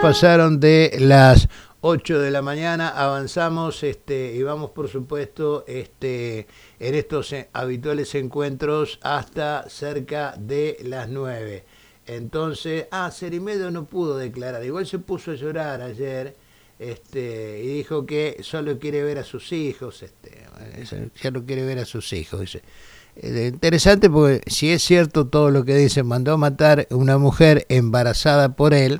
pasaron de las 8 de la mañana, avanzamos y vamos por supuesto en estos habituales encuentros hasta cerca de las 9. Entonces, Cerimedo no pudo declarar, igual se puso a llorar ayer y dijo que solo quiere ver a sus hijos, ya no quiere ver a sus hijos, dice. Interesante porque si es cierto todo lo que dice, mandó a matar una mujer embarazada por él,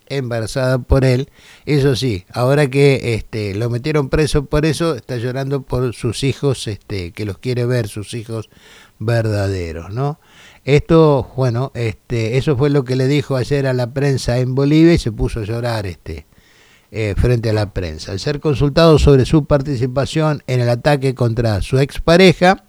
eso sí, ahora que lo metieron preso por eso, está llorando por sus hijos, que los quiere ver, sus hijos verdaderos, ¿no? Esto, bueno, eso fue lo que le dijo ayer a la prensa en Bolivia y se puso a llorar frente a la prensa. Al ser consultado sobre su participación en el ataque contra su expareja,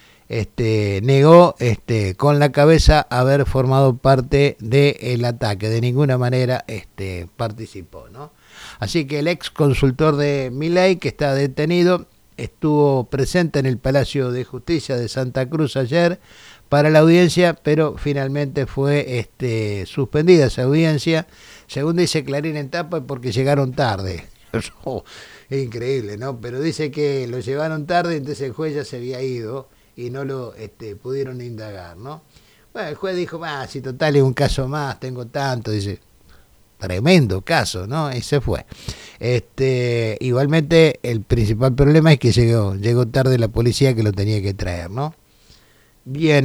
negó con la cabeza haber formado parte del ataque, de ninguna manera participó, ¿no? Así que el ex consultor de Milei, que está detenido, estuvo presente en el Palacio de Justicia de Santa Cruz ayer para la audiencia, pero finalmente fue suspendida esa audiencia, según dice Clarín en tapa, porque llegaron tarde. Eso es increíble, ¿no? Pero dice que lo llevaron tarde, entonces el juez ya se había ido y no lo pudieron indagar, ¿no? Bueno, el juez dijo, si total es un caso más, tengo tanto, dice, tremendo caso, ¿no? Y se fue. Igualmente, el principal problema es que llegó tarde la policía que lo tenía que traer, ¿no? Bien,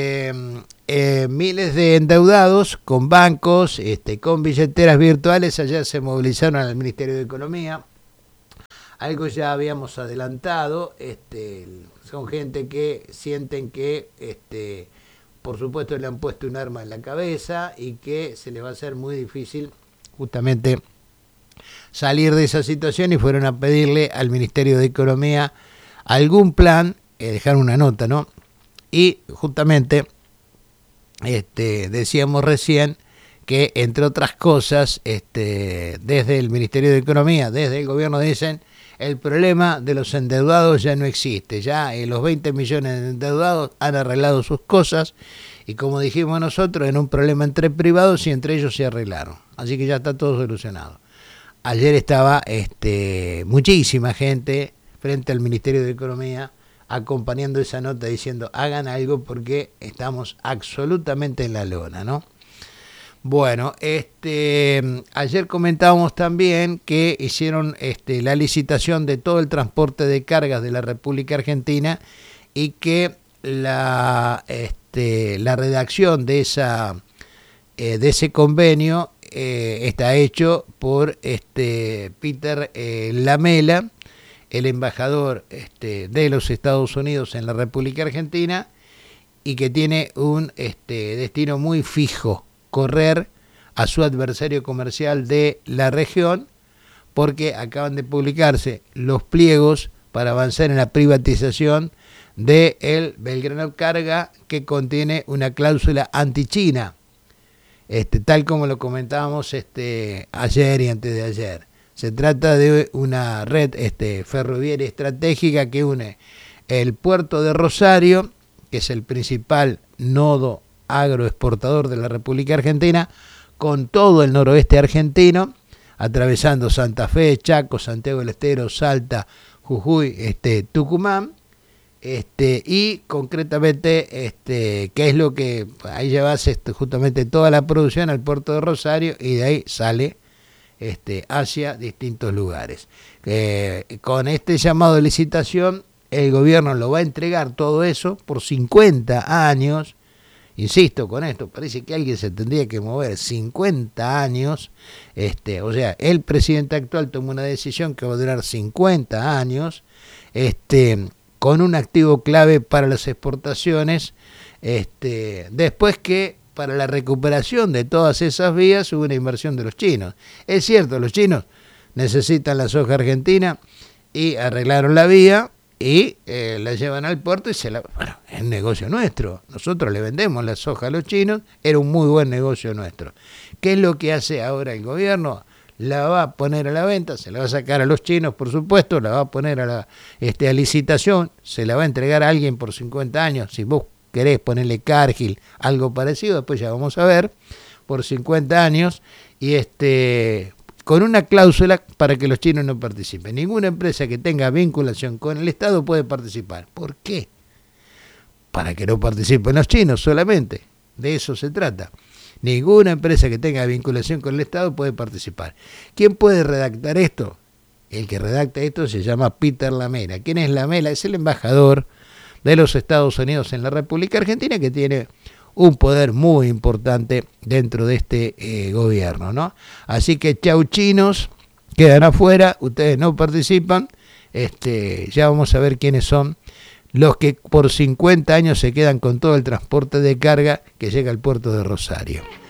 miles de endeudados con bancos, con billeteras virtuales, ayer se movilizaron al Ministerio de Economía. Algo ya habíamos adelantado, son gente que sienten que, por supuesto, le han puesto un arma en la cabeza y que se les va a hacer muy difícil justamente salir de esa situación, y fueron a pedirle al Ministerio de Economía algún plan, dejar una nota, ¿no? Y justamente decíamos recién que, entre otras cosas, desde el Ministerio de Economía, desde el gobierno, dicen: el problema de los endeudados ya no existe, ya los 20 millones de endeudados han arreglado sus cosas, y como dijimos nosotros, en un problema entre privados y entre ellos se arreglaron, así que ya está todo solucionado. Ayer estaba muchísima gente frente al Ministerio de Economía acompañando esa nota, diciendo: hagan algo porque estamos absolutamente en la lona, ¿no? Bueno, ayer comentábamos también que hicieron la licitación de todo el transporte de cargas de la República Argentina, y que la redacción de ese convenio está hecho por Peter Lamela, el embajador de los Estados Unidos en la República Argentina, y que tiene un destino muy fijo: correr a su adversario comercial de la región, porque acaban de publicarse los pliegos para avanzar en la privatización de el Belgrano Carga, que contiene una cláusula anti-China, tal como lo comentábamos ayer y antes de ayer. Se trata de una red ferroviaria estratégica que une el puerto de Rosario, que es el principal nodo agroexportador de la República Argentina, con todo el noroeste argentino, atravesando Santa Fe, Chaco, Santiago del Estero, Salta, Jujuy, Tucumán, y concretamente, que es lo que ahí llevas justamente toda la producción al puerto de Rosario, y de ahí sale hacia distintos lugares. Con este llamado de licitación, el gobierno lo va a entregar todo eso por 50 años. Insisto con esto, parece que alguien se tendría que mover 50 años. O sea, el presidente actual tomó una decisión que va a durar 50 años, con un activo clave para las exportaciones, después que para la recuperación de todas esas vías hubo una inversión de los chinos. Es cierto, los chinos necesitan la soja argentina y arreglaron la vía, y la llevan al puerto y bueno, es negocio nuestro. Nosotros le vendemos la soja a los chinos, era un muy buen negocio nuestro. ¿Qué es lo que hace ahora el gobierno? La va a poner a la venta, se la va a sacar a los chinos, por supuesto, la va a poner a licitación, se la va a entregar a alguien por 50 años. Si vos querés ponerle Cargill, algo parecido, después ya vamos a ver. por 50 años y con una cláusula para que los chinos no participen. Ninguna empresa que tenga vinculación con el Estado puede participar. ¿Por qué? Para que no participen los chinos solamente. De eso se trata. Ninguna empresa que tenga vinculación con el Estado puede participar. ¿Quién puede redactar esto? El que redacta esto se llama Peter Lamela. ¿Quién es Lamela? Es el embajador de los Estados Unidos en la República Argentina, que tiene un poder muy importante dentro de este gobierno, ¿no? Así que chau chinos, quedan afuera, ustedes no participan, ya vamos a ver quiénes son los que por 50 años se quedan con todo el transporte de carga que llega al puerto de Rosario.